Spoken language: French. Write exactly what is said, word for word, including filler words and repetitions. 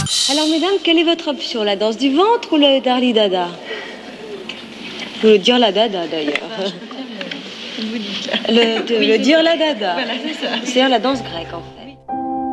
Alors, mesdames, quelle est votre option? La danse du ventre ou le Darli Dada? Ou le Dirla Dada, d'ailleurs. Le, le Dirla Dada. Voilà, c'est ça. C'est la danse grecque, en fait.